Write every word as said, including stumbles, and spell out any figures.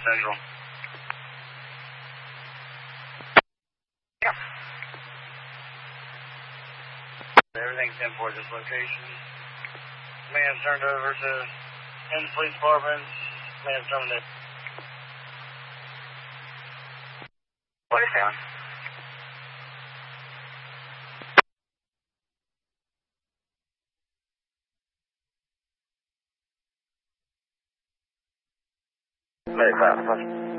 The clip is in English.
Central. Yeah. Everything's ten four this location. Man turned over to in the police department. Man terminated. forty-seven. Very fast.